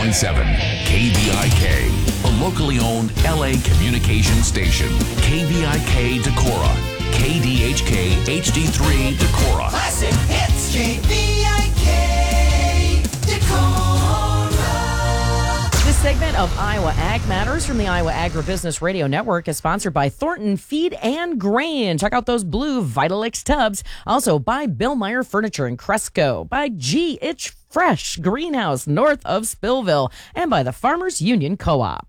KVIK, a locally owned LA communication station. KVIK Decorah, KDHK HD3 Decorah. Classic hits, KVIK Decorah. This segment of Iowa Ag Matters from the Iowa Agribusiness Radio Network is sponsored by Thornton Feed and Grain. Check out those blue Vitalix tubs. Also by Bill Meyer Furniture in Cresco, by G.H. Fresh Greenhouse north of Spillville, and by the Farmers Union Co-op.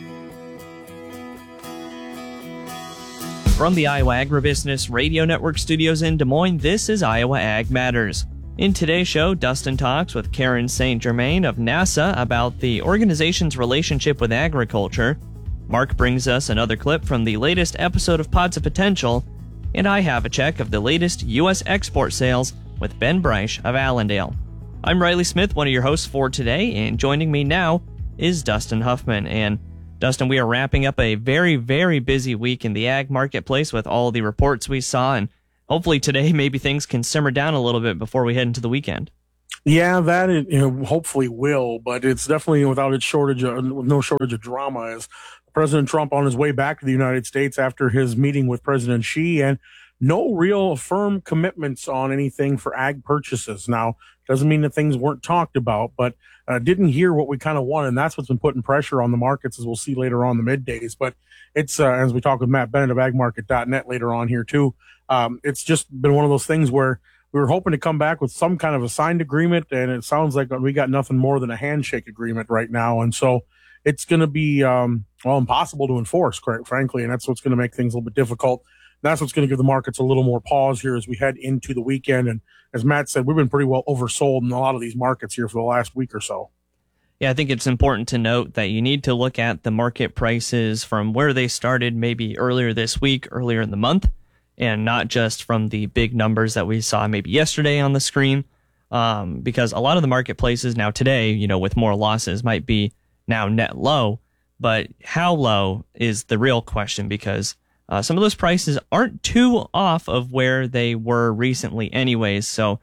From the Iowa Agribusiness Radio Network studios in Des Moines, this is Iowa Ag Matters. In today's show, Dustin talks with Karen St. Germain of NASA about the organization's relationship with agriculture. Mark brings us another clip from the latest episode of Pods of Potential, and I have a check of the latest U.S. export sales with Ben Breisch of Allendale. I'm Riley Smith, one of your hosts for today, and joining me now is Dustin Huffman. And Dustin, we are wrapping up a very, very busy week in the ag marketplace with all the reports we saw, and hopefully today maybe things can simmer down a little bit before we head into the weekend. Yeah, that hopefully will, but it's definitely with no shortage of drama. As President Trump on his way back to the United States after his meeting with President Xi, and no real firm commitments on anything for ag purchases. Now, doesn't mean that things weren't talked about, but didn't hear what we kind of wanted, and that's what's been putting pressure on the markets, as we'll see later on the middays. But it's, as we talk with Matt Bennett of agmarket.net later on here too, it's just been one of those things where we were hoping to come back with some kind of a signed agreement, and it sounds like we got nothing more than a handshake agreement right now. And so it's going to be, impossible to enforce, quite frankly, and that's what's going to make things a little bit difficult. That's what's going to give the markets a little more pause here as we head into the weekend. And as Matt said, we've been pretty well oversold in a lot of these markets here for the last week or so. Yeah, I think it's important to note that you need to look at the market prices from where they started maybe earlier this week, earlier in the month, and not just from the big numbers that we saw maybe yesterday on the screen, because a lot of the marketplaces now today, with more losses might be now net low, but how low is the real question, because some of those prices aren't too off of where they were recently anyways. So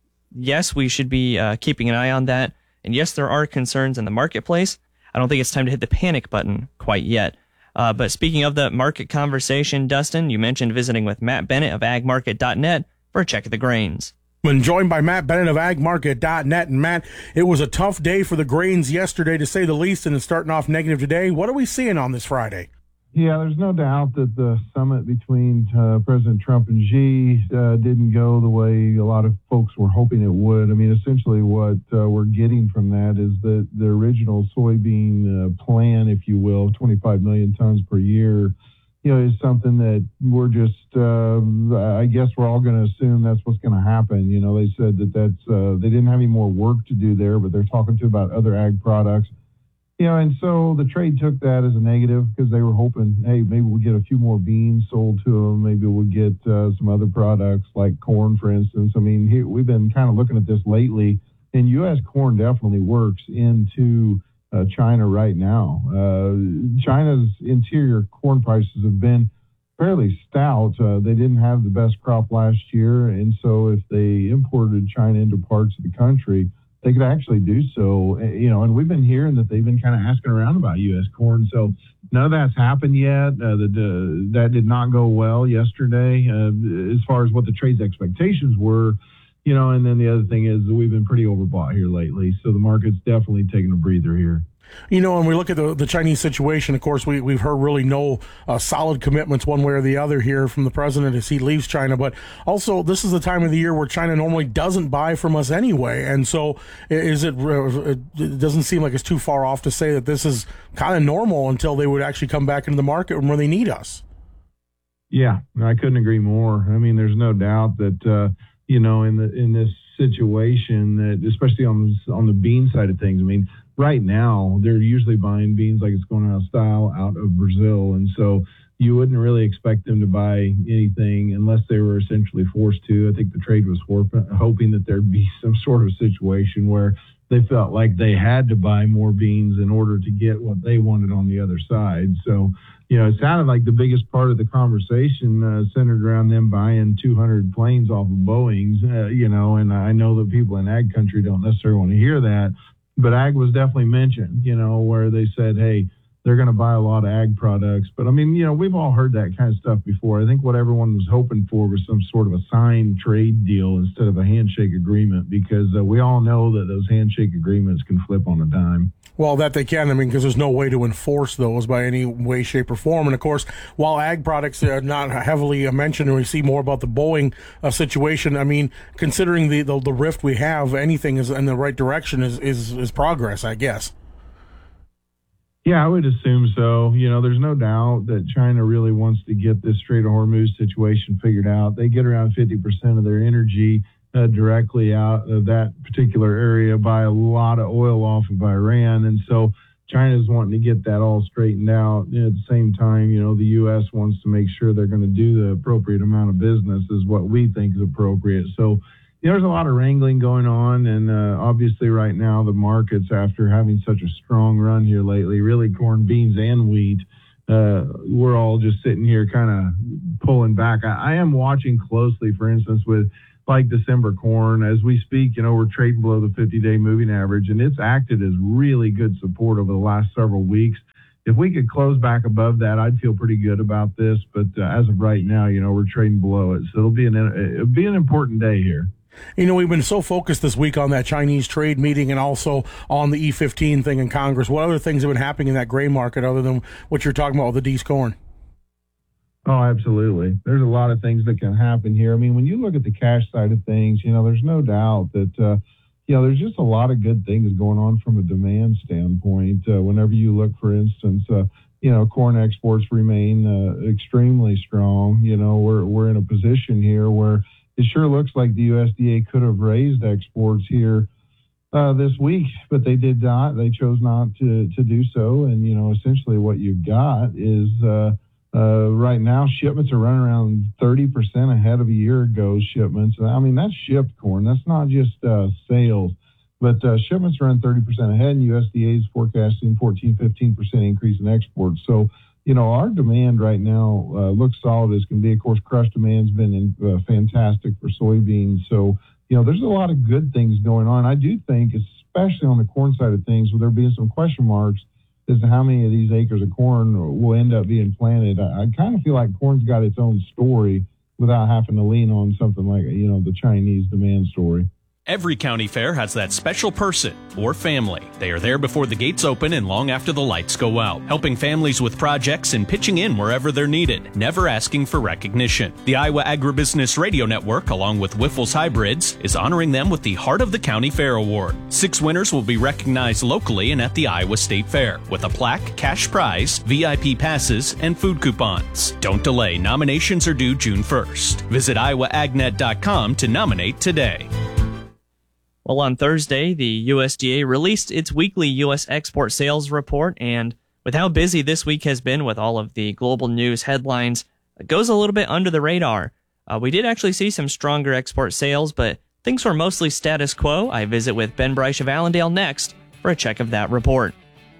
yes, we should be keeping an eye on that. And yes, there are concerns in the marketplace. I don't think it's time to hit the panic button quite yet. But speaking of the market conversation, Dustin, you mentioned visiting with Matt Bennett of agmarket.net for a check of the grains. I'm joined by Matt Bennett of agmarket.net. And Matt, it was a tough day for the grains yesterday, to say the least, and it's starting off negative today. What are we seeing on this Friday? Yeah, there's no doubt that the summit between President Trump and Xi didn't go the way a lot of folks were hoping it would. I mean, essentially what we're getting from that is that the original soybean plan, if you will, 25 million tons per year, is something that we're just, I guess we're all going to assume that's what's going to happen. They said that they didn't have any more work to do there, but they're talking about other ag products. And so the trade took that as a negative because they were hoping, hey, maybe we'll get a few more beans sold to them. Maybe we'll get some other products like corn, for instance. I mean, we've been kind of looking at this lately, and U.S. corn definitely works into China right now. China's interior corn prices have been fairly stout. They didn't have the best crop last year, and so if they imported China into parts of the country, they could actually do so, and we've been hearing that they've been kind of asking around about U.S. corn. So none of that's happened yet. That did not go well yesterday as far as what the trade's expectations were, and then the other thing is that we've been pretty overbought here lately. So the market's definitely taking a breather here. When we look at the Chinese situation, of course, we've heard really no solid commitments one way or the other here from the president as he leaves China. But also, this is the time of the year where China normally doesn't buy from us anyway. And so it doesn't seem like it's too far off to say that this is kind of normal until they would actually come back into the market where they need us. Yeah, I couldn't agree more. I mean, there's no doubt that, in this situation, that especially on the bean side of things, I mean, right now, they're usually buying beans like it's going out of style out of Brazil. And so you wouldn't really expect them to buy anything unless they were essentially forced to. I think the trade was hoping that there'd be some sort of situation where they felt like they had to buy more beans in order to get what they wanted on the other side. So, it sounded like the biggest part of the conversation centered around them buying 200 planes off of Boeing's, and I know that people in ag country don't necessarily want to hear that. but ag was definitely mentioned, where they said, hey, they're going to buy a lot of ag products. But I mean, we've all heard that kind of stuff before. I think what everyone was hoping for was some sort of a signed trade deal instead of a handshake agreement, because we all know that those handshake agreements can flip on a dime. Well, that they can, because there's no way to enforce those by any way, shape, or form. And, of course, while ag products are not heavily mentioned, and we see more about the Boeing situation, considering the rift we have, anything is in the right direction is progress, I guess. Yeah, I would assume so. There's no doubt that China really wants to get this Strait of Hormuz situation figured out. They get around 50% of their energy directly out of that particular area, buy a lot of oil off of Iran. And so China's wanting to get that all straightened out. At the same time, the U.S. wants to make sure they're going to do the appropriate amount of business is what we think is appropriate. So there's a lot of wrangling going on, and obviously right now the markets, after having such a strong run here lately, really corn, beans, and wheat, we're all just sitting here kind of pulling back. I am watching closely, for instance, with like December corn. As we speak, we're trading below the 50-day moving average, and it's acted as really good support over the last several weeks. If we could close back above that, I'd feel pretty good about this. But as of right now, we're trading below it. So it'll be an important day here. We've been so focused this week on that Chinese trade meeting and also on the E15 thing in Congress. What other things have been happening in that grain market other than what you're talking about with the Dees corn? Oh, absolutely. There's a lot of things that can happen here. When you look at the cash side of things, there's no doubt that, there's just a lot of good things going on from a demand standpoint. Whenever you look, for instance, corn exports remain extremely strong. We're in a position here where it sure looks like the USDA could have raised exports here this week, but they did not. They chose not to do so. And, essentially what you've got is right now shipments are running around 30% ahead of a year ago's shipments. That's shipped corn. That's not just sales. But shipments are around 30% ahead, and USDA is forecasting 14-15% increase in exports. So, our demand right now looks solid as can be. Of course, crush demand's been fantastic for soybeans. So, there's a lot of good things going on. I do think, especially on the corn side of things, with there being some question marks as to how many of these acres of corn will end up being planted, I kind of feel like corn's got its own story without having to lean on something like, the Chinese demand story. Every county fair has that special person or family. They are there before the gates open and long after the lights go out, helping families with projects and pitching in wherever they're needed, never asking for recognition. The Iowa Agribusiness Radio Network, along with Wyffels Hybrids, is honoring them with the Heart of the County Fair Award. 6 winners will be recognized locally and at the Iowa State Fair, with a plaque, cash prize, VIP passes, and food coupons. Don't delay. Nominations are due June 1st. Visit iowaagnet.com to nominate today. Well, on Thursday, the USDA released its weekly U.S. export sales report, and with how busy this week has been with all of the global news headlines, it goes a little bit under the radar. We did actually see some stronger export sales, but things were mostly status quo. I visit with Ben Breisch of Allendale next for a check of that report.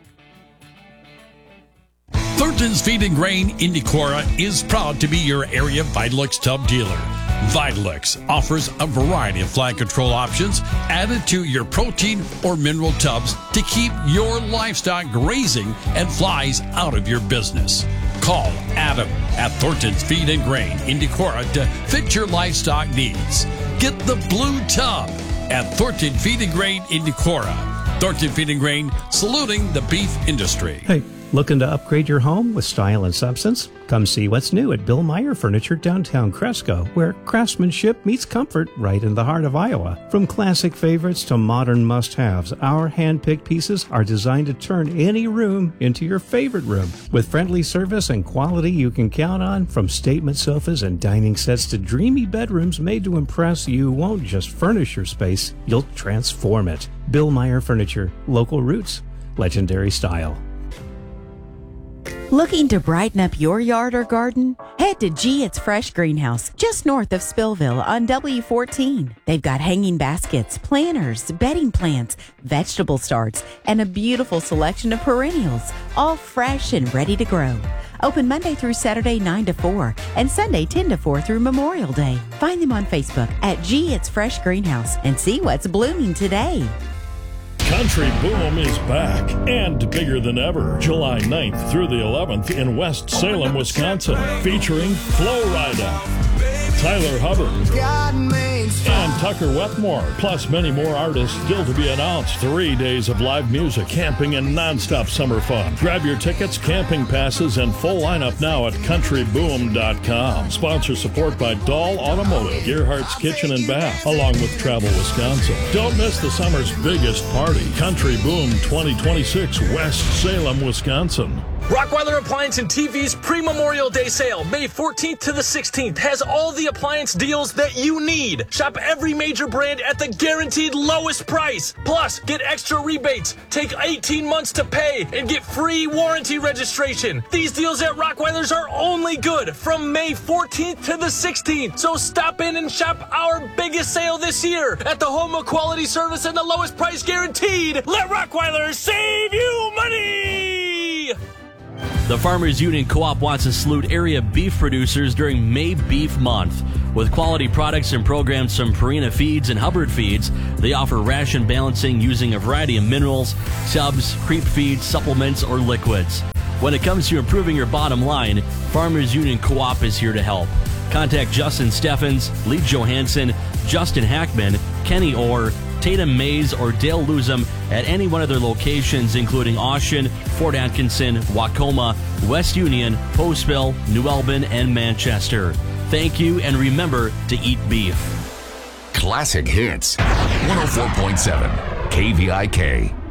Thornton's Feed and Grain in Decorah is proud to be your area Vitalix tub dealer. Vitalix offers a variety of fly control options added to your protein or mineral tubs to keep your livestock grazing and flies out of your business. Call Adam at Thornton's Feed and Grain in Decorah to fit your livestock needs. Get the blue tub at Thornton Feed and Grain in Decorah. Thornton Feed and Grain, saluting the beef industry. Hey, looking to upgrade your home with style and substance? Come see what's new at Bill Meyer Furniture downtown Cresco, where craftsmanship meets comfort right in the heart of Iowa. From classic favorites to modern must-haves, our hand-picked pieces are designed to turn any room into your favorite room. With friendly service and quality you can count on, from statement sofas and dining sets to dreamy bedrooms made to impress, you won't just furnish your space, you'll transform it. Bill Meyer Furniture, local roots, legendary style. Looking to brighten up your yard or garden? Head to G It's Fresh Greenhouse, just north of Spillville on W14. They've got hanging baskets, planters, bedding plants, vegetable starts, and a beautiful selection of perennials, all fresh and ready to grow. Open Monday through Saturday 9 to 4 and Sunday 10 to 4 through Memorial Day. Find them on Facebook at G It's Fresh Greenhouse and see what's blooming today. Country Boom is back and bigger than ever. July 9th through the 11th in West Salem, Wisconsin, featuring Flo Rida, Tyler Hubbard, and Tucker Wetmore, plus many more artists still to be announced. 3 days of live music, camping, and nonstop summer fun. Grab your tickets, camping passes, and full lineup now at countryboom.com. Sponsor support by Dahl Automotive, Gearhart's Kitchen and Bath, along with Travel Wisconsin. Don't miss the summer's biggest party, Country Boom 2026, West Salem, Wisconsin. Rockwyler Appliance and TV's pre-Memorial Day sale, May 14th to the 16th, has all the appliance deals that you need. Shop every major brand at the guaranteed lowest price. Plus, get extra rebates, take 18 months to pay, and get free warranty registration. These deals at Rockwyler's are only good from May 14th to the 16th. So stop in and shop our biggest sale this year at the home of quality service and the lowest price guaranteed. Let Rockwyler save you money! The Farmers Union Co-op wants to salute area beef producers during May Beef Month. With quality products and programs from Purina Feeds and Hubbard Feeds, they offer ration balancing using a variety of minerals, subs, creep feeds, supplements, or liquids. When it comes to improving your bottom line, Farmers Union Co-op is here to help. Contact Justin Steffens, Lee Johansson, Justin Hackman, Kenny Orr, Tatum Mays, or Dale Luzum at any one of their locations, including Austin, Fort Atkinson, Wacoma, West Union, Postville, New Albin, and Manchester. Thank you, and remember to eat beef. Classic Hits, 104.7 KVIK.